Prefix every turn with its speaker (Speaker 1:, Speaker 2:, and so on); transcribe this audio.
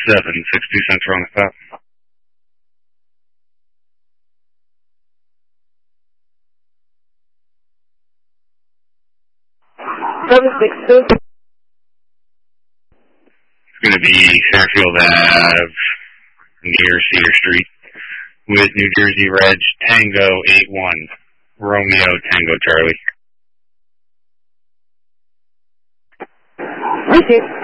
Speaker 1: 762 Central on the stop.
Speaker 2: 762.
Speaker 1: It's going to be Fairfield Ave near Cedar Street with New Jersey Reg Tango 81 Romeo Tango Charlie.
Speaker 2: Okay.